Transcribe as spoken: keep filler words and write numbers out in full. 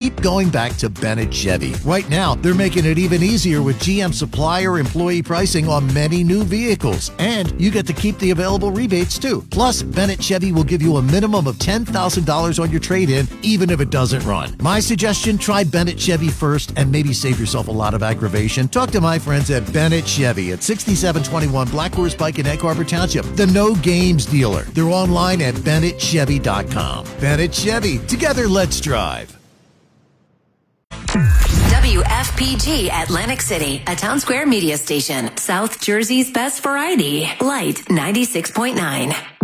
keep going back to Bennett Chevy. Right now, they're making it even easier with G M supplier employee pricing on many new vehicles. And you get to keep the available rebates too. Plus, Bennett Chevy will give you a minimum of ten thousand dollars on your trade-in, even if it doesn't run. My suggestion, try Bennett Chevy first and maybe save yourself a lot of aggravation. Talk to my friends at Bennett Chevy at sixty-seven twenty-one Black Horse Pike in Egg Harbor Township, the no games dealer. They're online at bennett chevy dot com. Bennett Chevy, together let's drive. W F P G Atlantic City, a Town Square media station, South Jersey's best variety, Light ninety-six point nine.